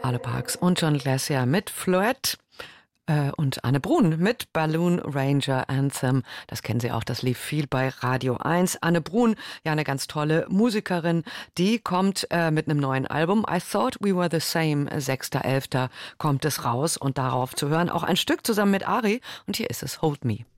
Ale Parks und John Glacier mit Floette. Und Anne Brun mit Balloon Ranger Anthem. Das kennen Sie auch, das lief viel bei Radio 1. Anne Brun, ja eine ganz tolle Musikerin, die kommt mit einem neuen Album. I Thought We Were the Same, 6.11. kommt es raus und darauf zu hören auch ein Stück zusammen mit Ari. Und hier ist es, Hold Me.